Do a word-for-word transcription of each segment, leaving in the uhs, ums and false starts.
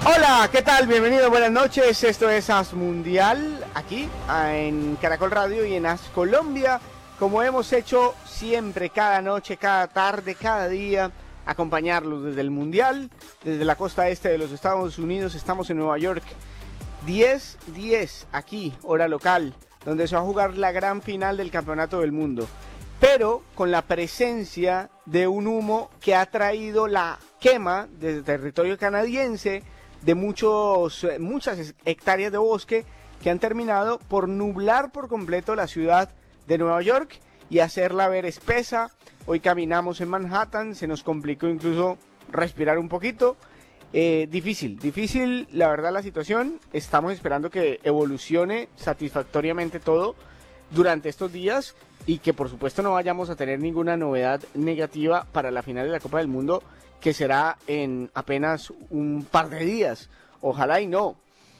Hola, ¿qué tal? Bienvenido, buenas noches. Esto es As Mundial, aquí en Caracol Radio y en As Colombia, como hemos hecho siempre, cada noche, cada tarde, cada día, acompañarlos desde el Mundial, desde la costa este de los Estados Unidos. Estamos en Nueva York, diez diez aquí, hora local, donde se va a jugar la gran final del Campeonato del Mundo, pero con la presencia de un humo que ha traído la quema desde territorio canadiense de muchos, muchas hectáreas de bosque que han terminado por nublar por completo la ciudad de Nueva York y hacerla ver espesa. Hoy caminamos en Manhattan, se nos complicó incluso respirar un poquito. Eh, difícil, difícil la verdad la situación. Estamos esperando que evolucione satisfactoriamente todo durante estos días y que por supuesto no vayamos a tener ninguna novedad negativa para la final de la Copa del Mundo, que será en apenas un par de días. Ojalá y no.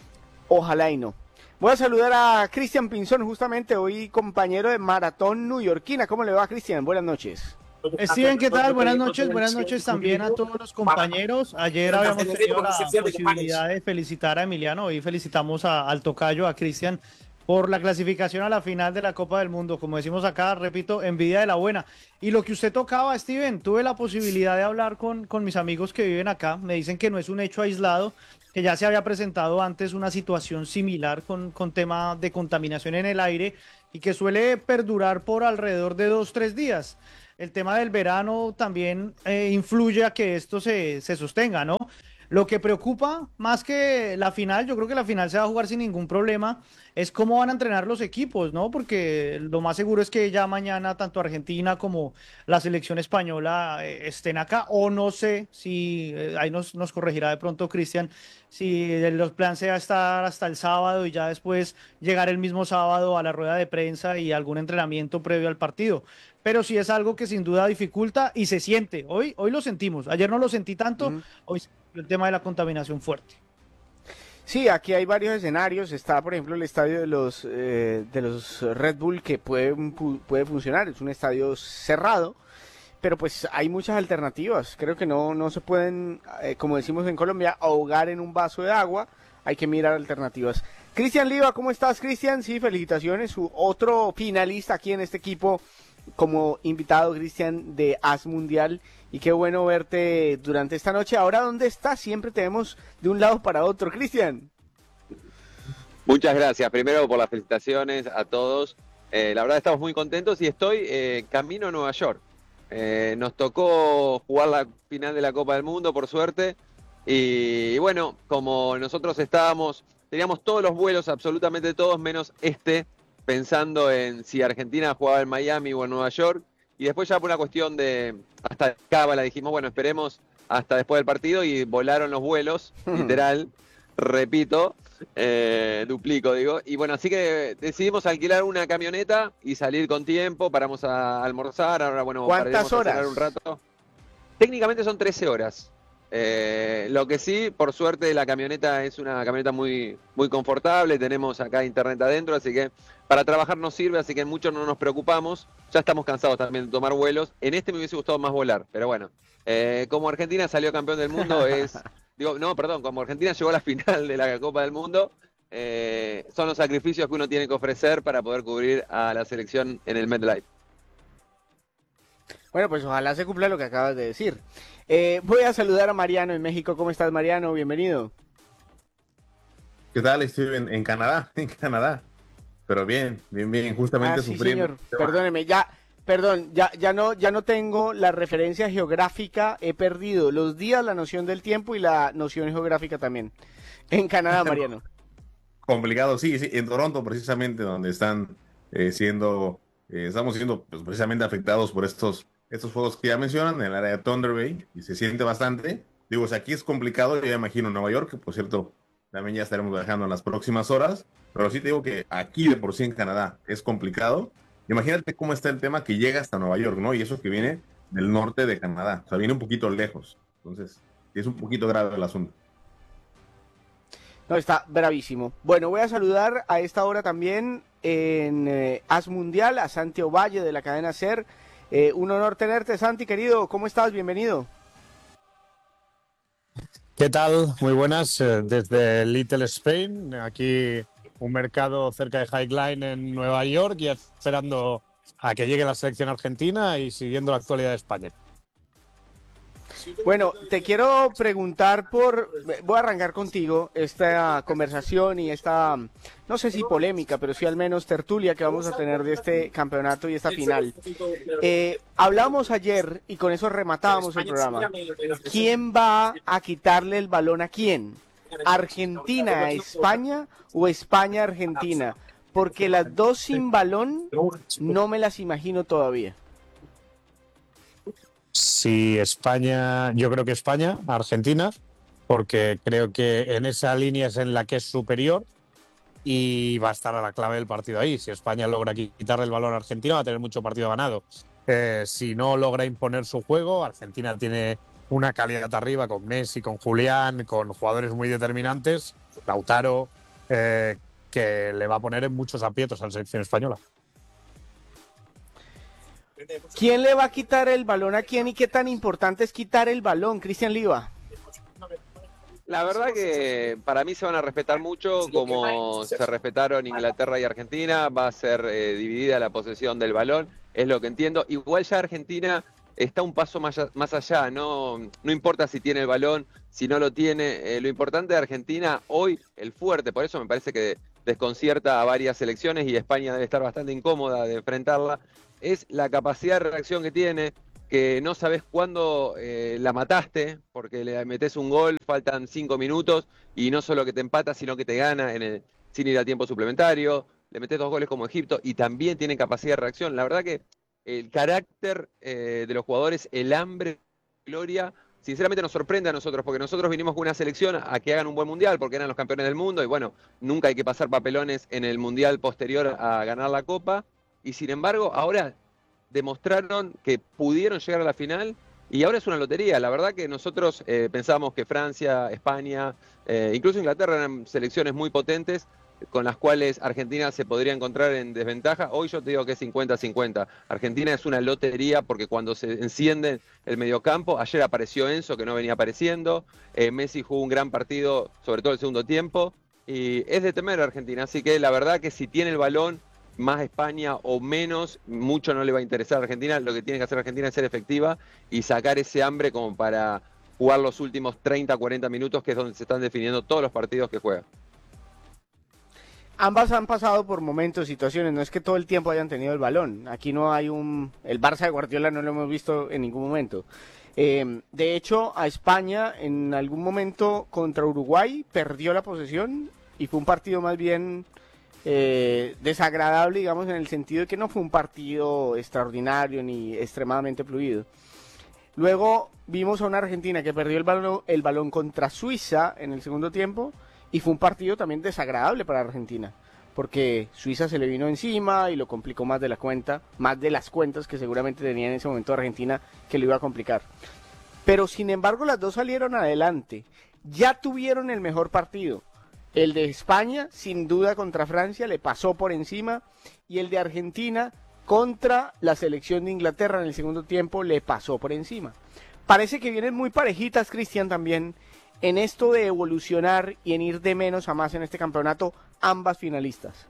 Ojalá y no. Voy a saludar a Cristian Pinzón, justamente hoy compañero de Maratón Newyorkina. ¿Cómo le va, Cristian? Buenas noches. Steven, ¿qué tal? Buenas noches, buenas noches también a todos los compañeros. Ayer habíamos tenido la posibilidad de felicitar a Emiliano, hoy felicitamos a, al tocayo, a Cristian, por la clasificación a la final de la Copa del Mundo. Como decimos acá, repito, envidia de la buena. Y lo que usted tocaba, Steven, tuve la posibilidad de hablar con, con mis amigos que viven acá. Me dicen que no es un hecho aislado, que ya se había presentado antes una situación similar con, con tema de contaminación en el aire y que suele perdurar por alrededor de dos, tres días. El tema del verano también eh, influye a que esto se, se sostenga, ¿no? Lo que preocupa más que la final, yo creo que la final se va a jugar sin ningún problema, es cómo van a entrenar los equipos, ¿no? Porque lo más seguro es que ya mañana tanto Argentina como la selección española eh, estén acá, o no sé si, eh, ahí nos, nos corregirá de pronto Cristian, si el plan sea estar hasta el sábado y ya después llegar el mismo sábado a la rueda de prensa y algún entrenamiento previo al partido. Pero sí es algo que sin duda dificulta y se siente. Hoy, hoy lo sentimos, ayer no lo sentí tanto, Uh-huh. hoy el tema de la contaminación fuerte. Sí, aquí hay varios escenarios. Está, por ejemplo, el estadio de los eh, de los Red Bull, que puede, puede funcionar. Es un estadio cerrado, pero pues hay muchas alternativas. Creo que no, no se pueden, eh, como decimos en Colombia, ahogar en un vaso de agua. Hay que mirar alternativas. Cristian Liva, ¿cómo estás, Cristian? Sí, felicitaciones. Su otro finalista aquí en este equipo como invitado, Cristian, de As Mundial. Y qué bueno verte durante esta noche. Ahora, ¿dónde estás? Siempre te vemos de un lado para otro, Cristian. Muchas gracias, primero por las felicitaciones a todos. Eh, la verdad estamos muy contentos y estoy eh, camino a Nueva York. Eh, nos tocó jugar la final de la Copa del Mundo, por suerte. Y, y bueno, como nosotros estábamos, teníamos todos los vuelos, absolutamente todos, menos este, pensando en si Argentina jugaba en Miami o en Nueva York. Y después ya por una cuestión de hasta cábala dijimos, bueno, esperemos hasta después del partido y volaron los vuelos, literal, repito, eh, duplico digo. Y bueno, así que decidimos alquilar una camioneta y salir con tiempo, paramos a almorzar, ahora bueno, ¿cuántas horas? A cenar un rato. Técnicamente son trece horas. Eh, lo que sí, por suerte, la camioneta es una camioneta muy, muy confortable, tenemos acá internet adentro, así que para trabajar nos sirve, así que en mucho no nos preocupamos. Ya estamos cansados también de tomar vuelos. En este me hubiese gustado más volar, pero bueno, eh, como Argentina salió campeón del mundo, es, digo, no, perdón, como Argentina llegó a la final de la Copa del Mundo, eh, son los sacrificios que uno tiene que ofrecer para poder cubrir a la selección en el MetLife. Bueno, pues ojalá se cumpla lo que acabas de decir. Eh, voy a saludar a Mariano en México. ¿Cómo estás, Mariano? Bienvenido. ¿Qué tal? Estoy en, en Canadá, en Canadá. Pero bien, bien, bien, justamente ah, sí, sufriendo. Señor. Perdóneme, ya, perdón, ya, ya no, ya no tengo la referencia geográfica. He perdido los días, la noción del tiempo y la noción geográfica también. En Canadá, Mariano. Complicado, sí, sí, en Toronto precisamente, donde están eh, siendo, eh, estamos siendo pues, precisamente afectados por estos, estos fuegos que ya mencionan, en el área de Thunder Bay, y se siente bastante. Digo, o sea, aquí es complicado, yo ya imagino Nueva York, que por cierto, también ya estaremos viajando en las próximas horas, pero sí te digo que aquí de por sí en Canadá es complicado. Imagínate cómo está el tema que llega hasta Nueva York, ¿no? Y eso que viene del norte de Canadá, o sea, viene un poquito lejos, entonces, sí es un poquito grave el asunto. No, está bravísimo. Bueno, voy a saludar a esta hora también en eh, As Mundial a Santi Ovalle de la cadena SER. Eh, un honor tenerte, Santi, querido. ¿Cómo estás? Bienvenido. ¿Qué tal? Muy buenas, eh, desde Little Spain, aquí un mercado cerca de Highline en Nueva York y esperando a que llegue la selección argentina y siguiendo la actualidad de España. Bueno, te quiero preguntar por, voy a arrancar contigo esta conversación y esta, no sé si polémica, pero sí al menos tertulia que vamos a tener de este campeonato y esta final. Eh, hablamos ayer y con eso rematábamos el programa. ¿Quién va a quitarle el balón a quién? ¿Argentina a España o España a Argentina? Porque las dos sin balón no me las imagino todavía. Si España, yo creo que España, Argentina, porque creo que en esa línea es en la que es superior y va a estar a la clave del partido ahí. Si España logra quitarle el balón a Argentina, va a tener mucho partido ganado. Eh, si no logra imponer su juego, Argentina tiene una calidad arriba con Messi, con Julián, con jugadores muy determinantes, Lautaro, eh, que le va a poner en muchos aprietos a la selección española. ¿Quién le va a quitar el balón a quién y qué tan importante es quitar el balón, Cristian Liva? La verdad que para mí se van a respetar mucho, como se respetaron Inglaterra y Argentina. Va a ser eh, dividida la posesión del balón, es lo que entiendo. Igual ya Argentina está un paso más, más allá, no, no importa si tiene el balón, si no lo tiene. Eh, lo importante de Argentina hoy, el fuerte, por eso me parece que desconcierta a varias selecciones y España debe estar bastante incómoda de enfrentarla, es la capacidad de reacción que tiene, que no sabes cuándo eh, la mataste, porque le metes un gol, faltan cinco minutos, y no solo que te empata, sino que te gana en el, sin ir a tiempo suplementario, le metes dos goles como Egipto, y también tienen capacidad de reacción. La verdad que el carácter eh, de los jugadores, el hambre, gloria, sinceramente nos sorprende a nosotros, porque nosotros vinimos con una selección a que hagan un buen mundial, porque eran los campeones del mundo, y bueno, nunca hay que pasar papelones en el mundial posterior a ganar la Copa, y sin embargo, ahora demostraron que pudieron llegar a la final y ahora es una lotería. La verdad que nosotros eh, pensábamos que Francia, España, eh, incluso Inglaterra eran selecciones muy potentes con las cuales Argentina se podría encontrar en desventaja. Hoy yo te digo que es cincuenta cincuenta. Argentina es una lotería porque cuando se enciende el mediocampo, ayer apareció Enzo que no venía apareciendo, eh, Messi jugó un gran partido, sobre todo el segundo tiempo, y es de temer a Argentina. Así que la verdad que si tiene el balón, más España o menos, mucho no le va a interesar a Argentina. Lo que tiene que hacer Argentina es ser efectiva y sacar ese hambre como para jugar los últimos treinta, cuarenta minutos, que es donde se están definiendo todos los partidos que juegan. Ambas han pasado por momentos, situaciones, no es que todo el tiempo hayan tenido el balón. Aquí no hay un... El Barça de Guardiola no lo hemos visto en ningún momento. Eh, de hecho, a España en algún momento contra Uruguay perdió la posesión y fue un partido más bien... Eh, desagradable, digamos, en el sentido de que no fue un partido extraordinario ni extremadamente fluido. Luego vimos a una Argentina que perdió el balón, el balón contra Suiza en el segundo tiempo y fue un partido también desagradable para Argentina, porque Suiza se le vino encima y lo complicó más de la cuenta, más de las cuentas que seguramente tenía en ese momento Argentina que lo iba a complicar. Pero sin embargo las dos salieron adelante, ya tuvieron el mejor partido. El de España, sin duda, contra Francia, le pasó por encima. Y el de Argentina, contra la selección de Inglaterra en el segundo tiempo, le pasó por encima. Parece que vienen muy parejitas, Cristian, también, en esto de evolucionar y en ir de menos a más en este campeonato, ambas finalistas.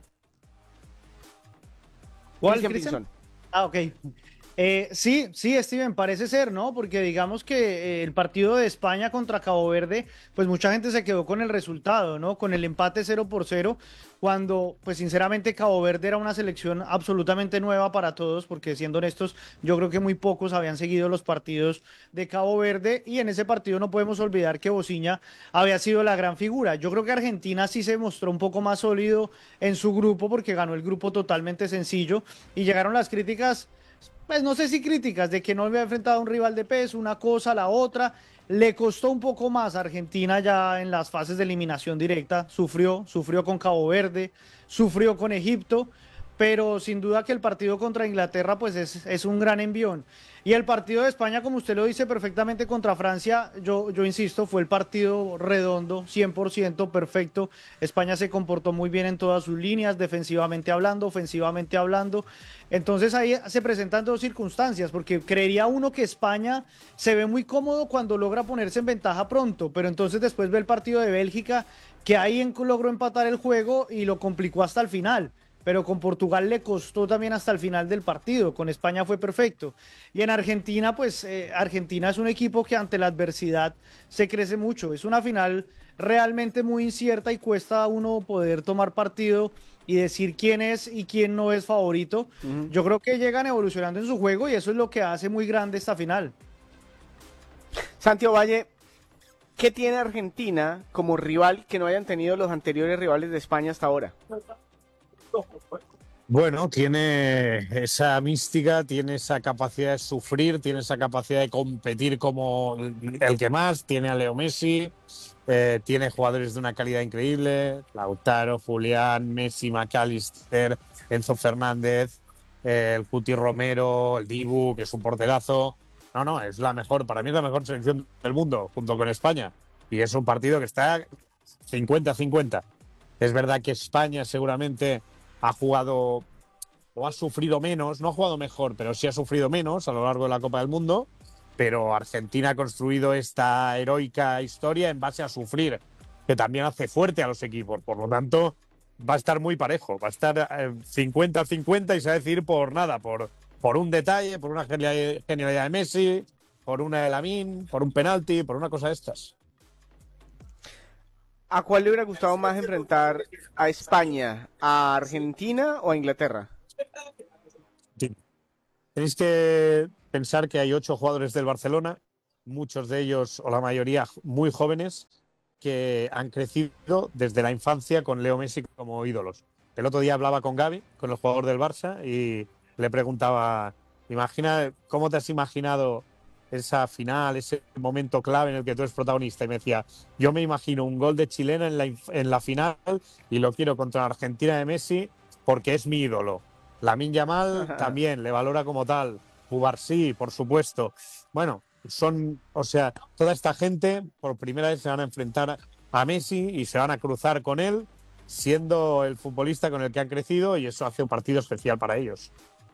¿Cuál, Cristian? Ah, ok. Eh, sí, sí, Steven, parece ser, ¿no? Porque digamos que eh, el partido de España contra Cabo Verde, pues mucha gente se quedó con el resultado, ¿no? Con el empate cero por cero, cuando, pues sinceramente, Cabo Verde era una selección absolutamente nueva para todos, porque siendo honestos, yo creo que muy pocos habían seguido los partidos de Cabo Verde, y en ese partido no podemos olvidar que Bociña había sido la gran figura. Yo creo que Argentina sí se mostró un poco más sólido en su grupo, porque ganó el grupo totalmente sencillo, y llegaron las críticas, pues no sé si críticas, de que no había enfrentado a un rival de peso, una cosa, la otra. Le costó un poco más a Argentina ya en las fases de eliminación directa, sufrió, sufrió con Cabo Verde, sufrió con Egipto, pero sin duda que el partido contra Inglaterra pues es, es un gran envión. Y el partido de España, como usted lo dice perfectamente, contra Francia, yo, yo insisto, fue el partido redondo, cien por ciento perfecto. España se comportó muy bien en todas sus líneas, defensivamente hablando, ofensivamente hablando. Entonces ahí se presentan dos circunstancias, porque creería uno que España se ve muy cómodo cuando logra ponerse en ventaja pronto, pero entonces después ve el partido de Bélgica, que ahí logró empatar el juego y lo complicó hasta el final. Pero con Portugal le costó también hasta el final del partido, con España fue perfecto. Y en Argentina, pues eh, Argentina es un equipo que ante la adversidad se crece mucho, es una final realmente muy incierta y cuesta a uno poder tomar partido y decir quién es y quién no es favorito. Uh-huh. Yo creo que llegan evolucionando en su juego y eso es lo que hace muy grande esta final. Santiago Valle, ¿qué tiene Argentina como rival que no hayan tenido los anteriores rivales de España hasta ahora? Bueno, tiene esa mística, tiene esa capacidad de sufrir, tiene esa capacidad de competir como el que más, tiene a Leo Messi, eh, tiene jugadores de una calidad increíble, Lautaro, Julián, Messi, McAllister, Enzo Fernández, eh, el Cuti Romero, el Dibu, que es un porterazo. No, no, es la mejor, para mí es la mejor selección del mundo, junto con España. Y es un partido que está cincuenta a cincuenta. Es verdad que España seguramente ha jugado o ha sufrido menos, no ha jugado mejor, pero sí ha sufrido menos a lo largo de la Copa del Mundo, pero Argentina ha construido esta heroica historia en base a sufrir, que también hace fuerte a los equipos, por lo tanto va a estar muy parejo, va a estar cincuenta a cincuenta y se va a decir por nada, por, por un detalle, por una genialidad de Messi, por una de Lamine, por un penalti, por una cosa de estas. ¿A cuál le hubiera gustado más enfrentar a España? ¿A Argentina o a Inglaterra? Sí. Tenéis que pensar que hay ocho jugadores del Barcelona, muchos de ellos, o la mayoría, muy jóvenes, que han crecido desde la infancia con Leo Messi como ídolos. El otro día hablaba con Gavi, con el jugador del Barça, y le preguntaba, imagina, ¿cómo te has imaginado esa final, ese momento clave en el que tú eres protagonista? Y me decía, yo me imagino un gol de chilena en la, en la final y lo quiero contra la Argentina de Messi porque es mi ídolo. Lamine Yamal también le valora como tal. Cubarsí, por supuesto. Bueno, son, o sea, toda esta gente por primera vez se van a enfrentar a Messi y se van a cruzar con él, siendo el futbolista con el que han crecido, y eso hace un partido especial para ellos.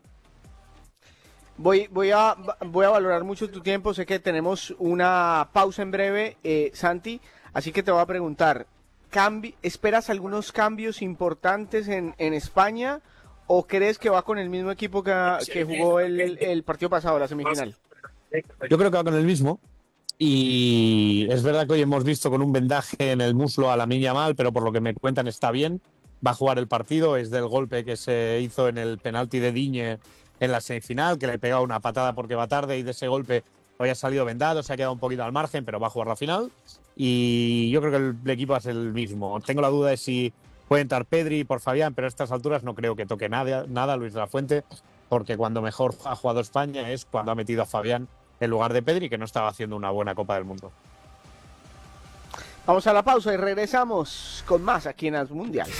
Voy, voy, a, voy a valorar mucho tu tiempo, sé que tenemos una pausa en breve, eh, Santi, así que te voy a preguntar, ¿cambi- ¿esperas algunos cambios importantes en, en España o crees que va con el mismo equipo que, que jugó el, el partido pasado, la semifinal? Yo creo que va con el mismo, y es verdad que hoy hemos visto con un vendaje en el muslo a Lamine Yamal, pero por lo que me cuentan está bien, va a jugar el partido, es del golpe que se hizo en el penalti de Digne en la semifinal, que le pegaba una patada porque va tarde y de ese golpe hoy ha salido vendado, se ha quedado un poquito al margen, pero va a jugar la final. Y yo creo que el, el equipo va a ser el mismo. Tengo la duda de si puede entrar Pedri por Fabián, pero a estas alturas no creo que toque nada, nada Luis de la Fuente, porque cuando mejor ha jugado España es cuando ha metido a Fabián en lugar de Pedri, que no estaba haciendo una buena Copa del Mundo. Vamos a la pausa y regresamos con más aquí en As Mundial.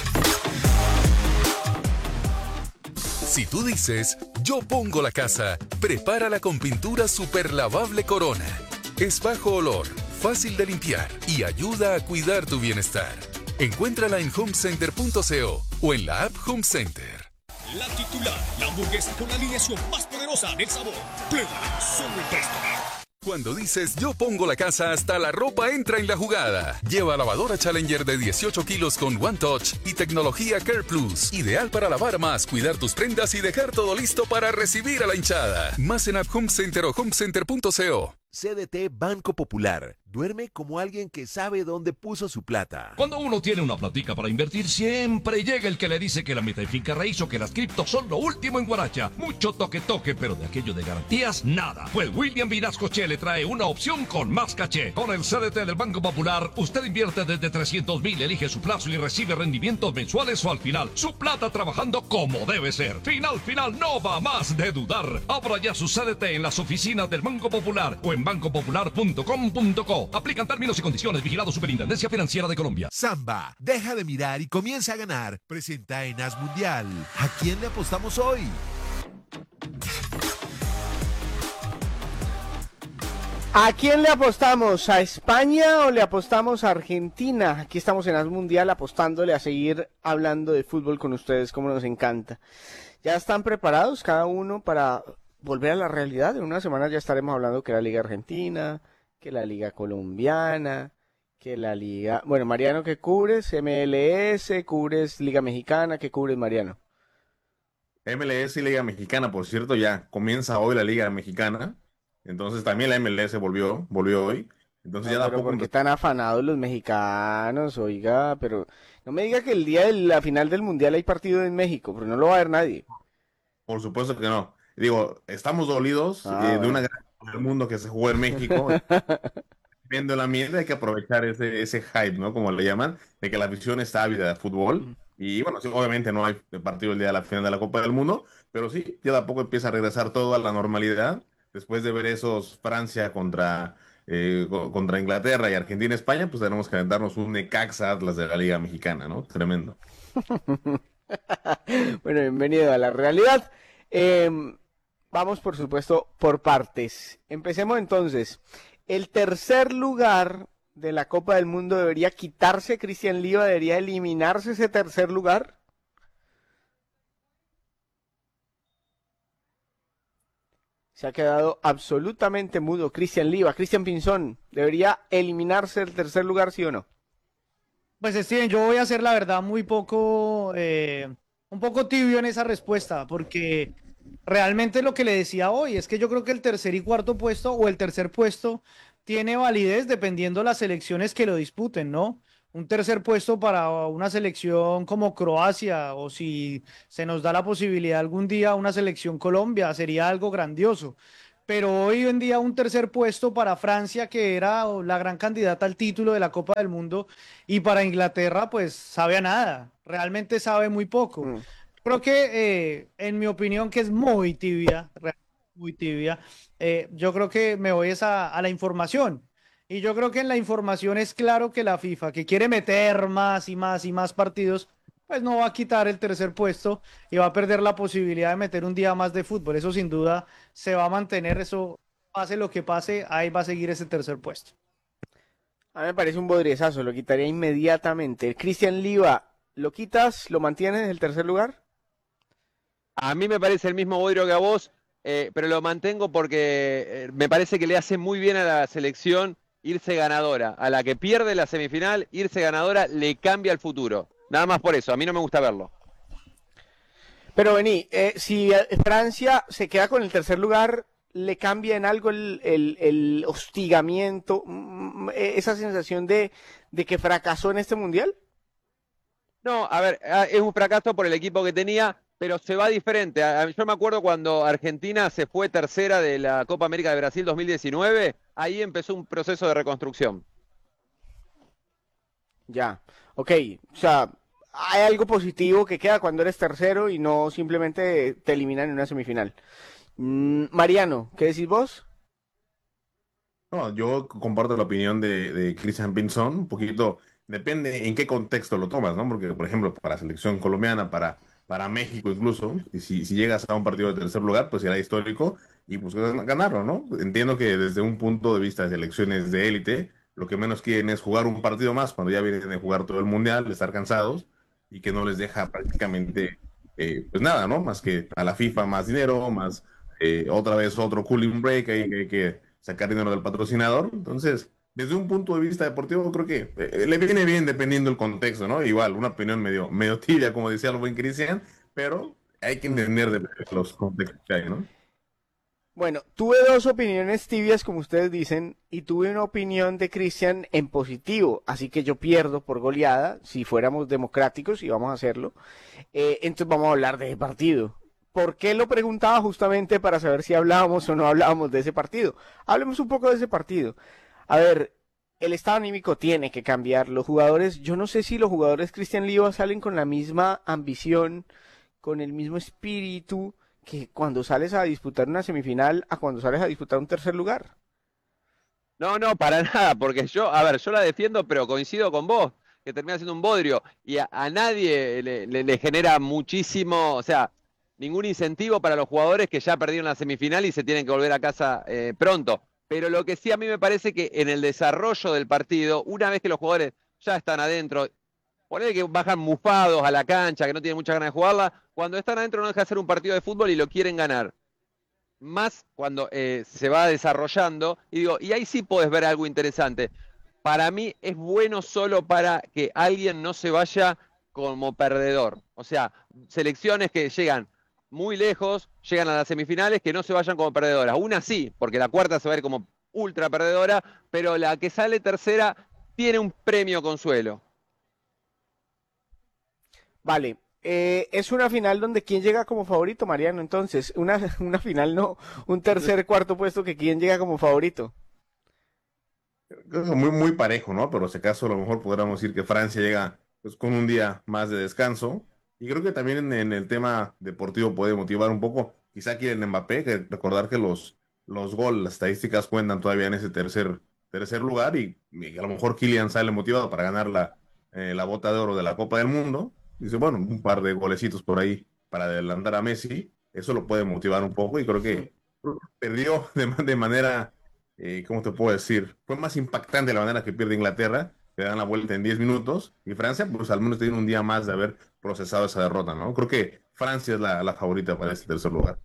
Si tú dices, yo pongo la casa, prepárala con pintura super lavable Corona. Es bajo olor, fácil de limpiar y ayuda a cuidar tu bienestar. Encuéntrala en home center punto co o en la app Home Center. La titular, la hamburguesa con la alineación más poderosa del sabor. Prueba solo el resto. Cuando dices yo pongo la casa, hasta la ropa entra en la jugada. Lleva lavadora Challenger de dieciocho kilos con One Touch y tecnología Care Plus. Ideal para lavar más, cuidar tus prendas y dejar todo listo para recibir a la hinchada. Más en App Home Center o home center punto co. C D T Banco Popular. Duerme como alguien que sabe dónde puso su plata. Cuando uno tiene una platica para invertir, siempre llega el que le dice que la meta y finca raíz o que las criptos son lo último en Guaracha. Mucho toque toque, pero de aquello de garantías, nada. Pues William Vinascoche le trae una opción con más caché. Con el C D T del Banco Popular, usted invierte desde trescientos mil, elige su plazo y recibe rendimientos mensuales o al final. Su plata trabajando como debe ser. Final, final, no va más de dudar. Abra ya su C D T en las oficinas del Banco Popular o en banco popular punto com punto co. Aplican términos y condiciones. Vigilado Superintendencia Financiera de Colombia. Samba, deja de mirar y comienza a ganar. Presenta en As Mundial. ¿A quién le apostamos hoy? ¿A quién le apostamos? ¿A España o le apostamos a Argentina? Aquí estamos en As Mundial apostándole a seguir hablando de fútbol con ustedes, como nos encanta. ¿Ya están preparados cada uno para volver a la realidad? En unas semanas ya estaremos hablando que la Liga Argentina, que la Liga Colombiana, que la Liga... Bueno, Mariano, ¿qué cubres? M L S, ¿cubres Liga Mexicana? ¿Qué cubres, Mariano? M L S y Liga Mexicana, por cierto, ya comienza hoy la Liga Mexicana. Entonces también la M L S volvió, volvió hoy. Entonces no, ya da pero poco. ¿por qué están afanados los mexicanos? Oiga, pero no me diga que el día de la final del Mundial hay partido en México, pero no lo va a ver nadie. Por supuesto que no. Digo, estamos dolidos ah, eh, de bueno. una gran Copa del Mundo que se jugó en México. Viendo el ambiente hay que aprovechar ese, ese hype, ¿no? Como le llaman, de que la afición está ávida de fútbol. Mm. Y bueno, sí, obviamente no hay partido el día de la final de la Copa del Mundo, pero sí, ya de a poco empieza a regresar todo a la normalidad. Después de ver esos Francia contra, eh, contra Inglaterra y Argentina-España, pues tenemos que aventarnos un Necaxa Atlas de la Liga Mexicana, ¿no? Tremendo. Bueno, bienvenido a la realidad. Eh, vamos, por supuesto, por partes. Empecemos entonces. El tercer lugar de la Copa del Mundo debería quitarse, Cristian Liva, debería eliminarse ese tercer lugar. Se ha quedado absolutamente mudo Cristian Liva. Cristian Pinzón, ¿debería eliminarse el tercer lugar, sí o no? Pues Steven, yo voy a ser la verdad muy poco, eh, un poco tibio en esa respuesta, porque realmente lo que le decía hoy es que yo creo que el tercer y cuarto puesto o el tercer puesto tiene validez dependiendo de las selecciones que lo disputen, ¿no? Un tercer puesto para una selección como Croacia, o si se nos da la posibilidad algún día una selección Colombia, sería algo grandioso. Pero hoy en día un tercer puesto para Francia, que era la gran candidata al título de la Copa del Mundo, y para Inglaterra, pues sabe a nada, realmente sabe muy poco. Mm. Creo que, eh, en mi opinión, que es muy tibia, muy tibia, eh, yo creo que me voy a, a la información. Y yo creo que en la información es claro que la FIFA, que quiere meter más y más y más partidos, pues no va a quitar el tercer puesto y va a perder la posibilidad de meter un día más de fútbol. Eso sin duda se va a mantener, eso pase lo que pase, ahí va a seguir ese tercer puesto. A mí me parece un bodriezazo, lo quitaría inmediatamente. Cristian Liva, ¿lo quitas, lo mantienes en el tercer lugar? A mí me parece el mismo bodrio que a vos, eh, pero lo mantengo porque eh, me parece que le hace muy bien a la selección irse ganadora. A la que pierde la semifinal, irse ganadora le cambia el futuro. Nada más por eso, a mí no me gusta verlo. Pero vení, eh, si Francia se queda con el tercer lugar, ¿le cambia en algo el, el, el hostigamiento, esa sensación de, de que fracasó en este mundial? No, a ver, es un fracaso por el equipo que tenía, pero se va diferente. Yo me acuerdo cuando Argentina se fue tercera de la Copa América de Brasil dos mil diecinueve, ahí empezó un proceso de reconstrucción. Ya, ok, o sea, hay algo positivo que queda cuando eres tercero y no simplemente te eliminan en una semifinal. Mm, Mariano, ¿qué decís vos? No, yo comparto la opinión de, de Cristian Pinzón, un poquito, depende en qué contexto lo tomas, ¿no? Porque, por ejemplo, para la selección colombiana, para... para México incluso, y si, si llegas a un partido de tercer lugar, pues será histórico y pues ganarlo, ¿no? Entiendo que desde un punto de vista de selecciones de élite, lo que menos quieren es jugar un partido más cuando ya vienen de jugar todo el mundial, de estar cansados y que no les deja prácticamente, eh, pues nada, ¿no? Más que a la FIFA más dinero, más eh, otra vez otro cooling break, ahí que hay que sacar dinero del patrocinador. Entonces, desde un punto de vista deportivo, creo que eh, le viene bien dependiendo del contexto, ¿no? Igual, una opinión medio, medio tibia, como decía el buen Cristian, pero hay que entender de los contextos que hay, ¿no? Bueno, tuve dos opiniones tibias, como ustedes dicen, y tuve una opinión de Cristian en positivo, así que yo pierdo por goleada, si fuéramos democráticos, y vamos a hacerlo. Eh, entonces vamos a hablar de ese partido. ¿Por qué lo preguntaba? Justamente para saber si hablábamos o no hablábamos de ese partido. Hablemos un poco de ese partido. A ver, el estado anímico tiene que cambiar. Los jugadores, yo no sé si los jugadores Cristian Liva salen con la misma ambición, con el mismo espíritu que cuando sales a disputar una semifinal a cuando sales a disputar un tercer lugar. No, no, para nada, porque yo, a ver, yo la defiendo, pero coincido con vos, que termina siendo un bodrio, y a, a nadie le, le, le genera muchísimo, o sea, ningún incentivo para los jugadores que ya perdieron la semifinal y se tienen que volver a casa eh, pronto. Pero lo que sí a mí me parece que en el desarrollo del partido, una vez que los jugadores ya están adentro, ponele que bajan mufados a la cancha, que no tienen muchas ganas de jugarla, cuando están adentro no deja de ser un partido de fútbol y lo quieren ganar. Más cuando eh, se va desarrollando, y digo, y ahí sí podés ver algo interesante. Para mí es bueno solo para que alguien no se vaya como perdedor. O sea, selecciones que llegan muy lejos, llegan a las semifinales, que no se vayan como perdedoras. Una sí, porque la cuarta se va a ir como ultra perdedora, pero la que sale tercera tiene un premio consuelo. Vale, eh, es una final donde quién llega como favorito, Mariano, entonces, una, una final no, un tercer, cuarto puesto que quién llega como favorito. Muy, muy parejo, ¿no? Pero si acaso a lo mejor podríamos decir que Francia llega pues, con un día más de descanso. Y creo que también en, en el tema deportivo puede motivar un poco. Quizá aquí en Mbappé, que recordar que los, los goles, las estadísticas cuentan todavía en ese tercer, tercer lugar y, y a lo mejor Kylian sale motivado para ganar la, eh, la bota de oro de la Copa del Mundo. Dice, bueno, un par de golecitos por ahí para adelantar a Messi. Eso lo puede motivar un poco y creo que perdió de, de manera... Eh, ¿cómo te puedo decir? Fue más impactante la manera que pierde Inglaterra, que dan la vuelta en diez minutos, y Francia, pues al menos tiene un día más de haber procesado esa derrota, ¿no? Creo que Francia es la, la favorita para este tercer lugar.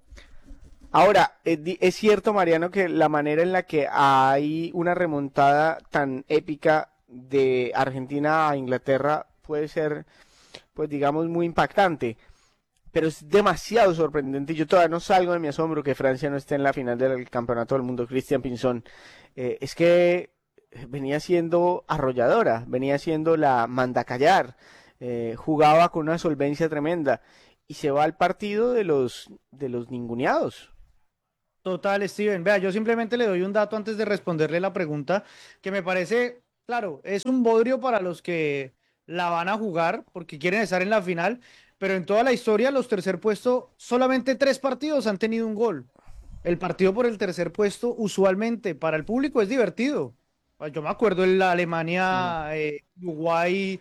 Ahora, es cierto, Mariano, que la manera en la que hay una remontada tan épica de Argentina a Inglaterra puede ser, pues digamos, muy impactante. Pero es demasiado sorprendente. Yo todavía no salgo de mi asombro que Francia no esté en la final del Campeonato del Mundo. Cristian Pinzón, eh, es que venía siendo arrolladora, venía siendo la mandacallar, eh, jugaba con una solvencia tremenda y se va al partido de los de los ninguneados. Total, Steven. Vea, yo simplemente le doy un dato antes de responderle la pregunta que me parece, claro, es un bodrio para los que la van a jugar porque quieren estar en la final. Pero en toda la historia, los tercer puestos, solamente tres partidos han tenido un gol. El partido por el tercer puesto, usualmente, para el público es divertido. Yo me acuerdo en la Alemania, eh, Uruguay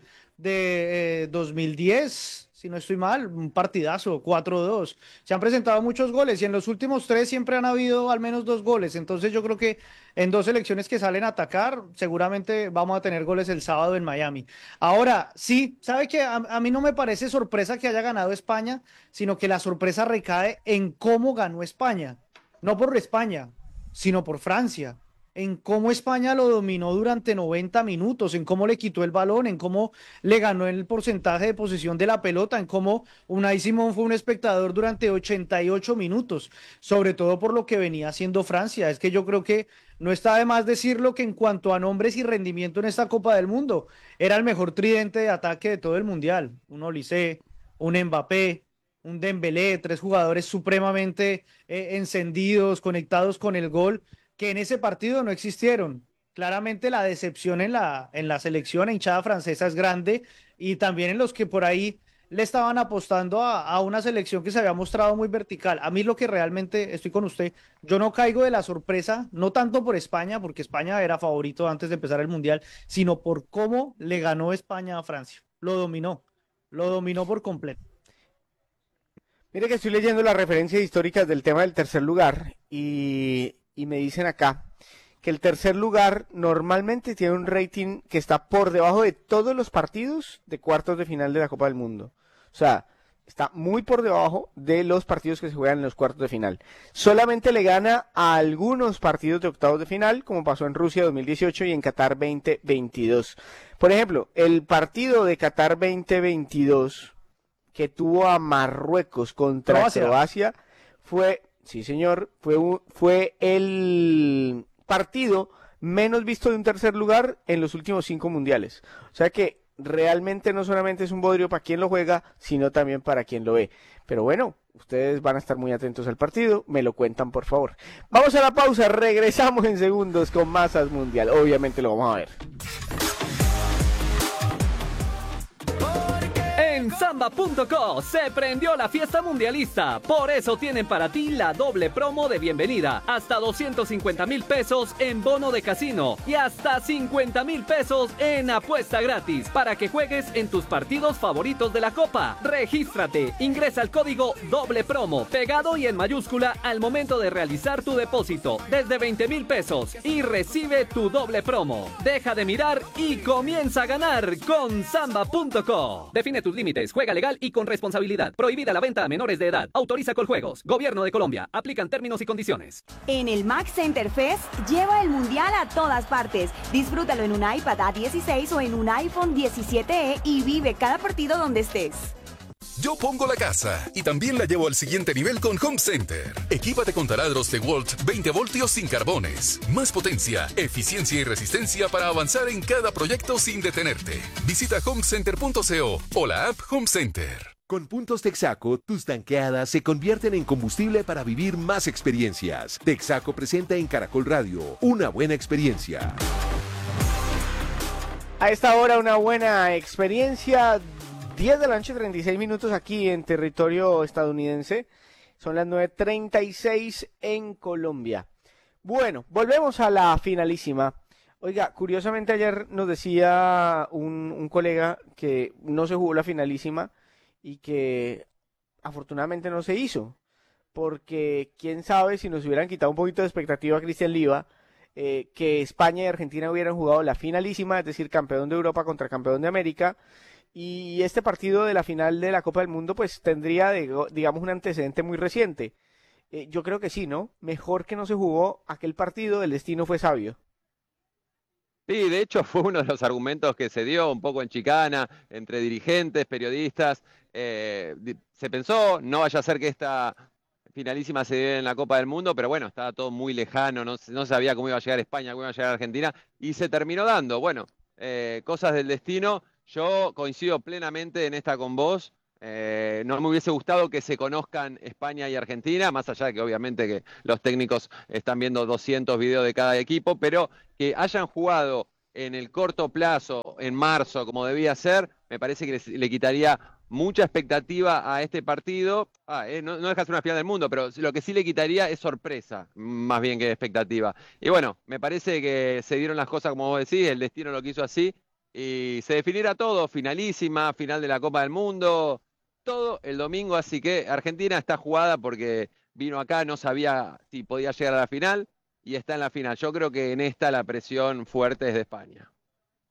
de eh, dos mil diez, si no estoy mal, un partidazo, cuatro dos. Se han presentado muchos goles y en los últimos tres siempre han habido al menos dos goles. Entonces yo creo que en dos selecciones que salen a atacar, seguramente vamos a tener goles el sábado en Miami. Ahora, sí, ¿sabe qué? A, a mí no me parece sorpresa que haya ganado España, sino que la sorpresa recae en cómo ganó España. No por España, sino por Francia. En cómo España lo dominó durante noventa minutos, en cómo le quitó el balón, en cómo le ganó el porcentaje de posesión de la pelota, en cómo Unai Simón fue un espectador durante ochenta y ocho minutos, sobre todo por lo que venía haciendo Francia. Es que yo creo que no está de más decirlo que en cuanto a nombres y rendimiento en esta Copa del Mundo, era el mejor tridente de ataque de todo el Mundial. Un Olise, un Mbappé, un Dembélé, tres jugadores supremamente eh, encendidos, conectados con el gol, que en ese partido no existieron. Claramente la decepción en la, en la selección hinchada francesa es grande y también en los que por ahí le estaban apostando a, a una selección que se había mostrado muy vertical. A mí lo que realmente, estoy con usted, yo no caigo de la sorpresa, no tanto por España, porque España era favorito antes de empezar el Mundial, sino por cómo le ganó España a Francia. Lo dominó, lo dominó por completo. Mire que estoy leyendo las referencias históricas del tema del tercer lugar y... Y me dicen acá que el tercer lugar normalmente tiene un rating que está por debajo de todos los partidos de cuartos de final de la Copa del Mundo. O sea, está muy por debajo de los partidos que se juegan en los cuartos de final. Solamente le gana a algunos partidos de octavos de final, como pasó en Rusia dos mil dieciocho y en Qatar veinte veintidós. Por ejemplo, el partido de Qatar veinte veintidós que tuvo a Marruecos contra Croacia, Croacia fue... Sí, señor, fue, un, fue el partido menos visto de un tercer lugar en los últimos cinco mundiales. O sea que realmente no solamente es un bodrio para quien lo juega, sino también para quien lo ve. Pero bueno, ustedes van a estar muy atentos al partido, me lo cuentan por favor. Vamos a la pausa, regresamos en segundos con más As Mundial. Obviamente lo vamos a ver. En Sam Samba punto co se prendió la fiesta mundialista. Por eso tienen para ti la doble promo de bienvenida. Hasta doscientos cincuenta mil pesos en bono de casino y hasta cincuenta mil pesos en apuesta gratis para que juegues en tus partidos favoritos de la Copa. Regístrate, ingresa el código doble promo pegado y en mayúscula al momento de realizar tu depósito desde veinte mil pesos y recibe tu doble promo. Deja de mirar y comienza a ganar con Samba punto co. Define tus límites, juega legal y con responsabilidad. Prohibida la venta a menores de edad. Autoriza Coljuegos. Gobierno de Colombia. Aplican términos y condiciones. En el Max Center Fest lleva el mundial a todas partes. Disfrútalo en un iPad A dieciséis o en un iPhone diecisiete E y vive cada partido donde estés. Yo pongo la casa y también la llevo al siguiente nivel con Home Center. Equípate con taladros DeWalt veinte voltios sin carbones. Más potencia, eficiencia y resistencia para avanzar en cada proyecto sin detenerte. Visita home center punto co o la app Home Center. Con puntos Texaco, tus tanqueadas se convierten en combustible para vivir más experiencias. Texaco presenta en Caracol Radio una buena experiencia. A esta hora una buena experiencia. diez de la noche, treinta y seis minutos aquí en territorio estadounidense. Son las nueve treinta y seis en Colombia. Bueno, volvemos a la finalísima. Oiga, curiosamente ayer nos decía un, un colega que no se jugó la finalísima y que afortunadamente no se hizo. Porque quién sabe si nos hubieran quitado un poquito de expectativa a Cristian Liva, eh, que España y Argentina hubieran jugado la finalísima, es decir, campeón de Europa contra campeón de América. Y este partido de la final de la Copa del Mundo pues tendría, digamos, un antecedente muy reciente. Eh, yo creo que sí, ¿no? Mejor que no se jugó aquel partido, el destino fue sabio. Sí, de hecho fue uno de los argumentos que se dio un poco en chicana entre dirigentes, periodistas. Eh, se pensó, no vaya a ser que esta finalísima se diera en la Copa del Mundo, pero bueno, estaba todo muy lejano, no, no sabía cómo iba a llegar España, cómo iba a llegar Argentina, y se terminó dando. Bueno, eh, cosas del destino. Yo coincido plenamente en esta con vos. Eh, no me hubiese gustado que se conozcan España y Argentina, más allá de que obviamente que los técnicos están viendo doscientos videos de cada equipo, pero que hayan jugado en el corto plazo, en marzo, como debía ser, me parece que le, le quitaría mucha expectativa a este partido. Ah, eh, no, no deja de ser una final del mundo, pero lo que sí le quitaría es sorpresa, más bien que expectativa. Y bueno, me parece que se dieron las cosas como vos decís, el destino lo quiso así. Y se definirá todo, finalísima, final de la Copa del Mundo, todo el domingo, así que Argentina está jugada porque vino acá, no sabía si podía llegar a la final y está en la final. Yo creo que en esta la presión fuerte es de España.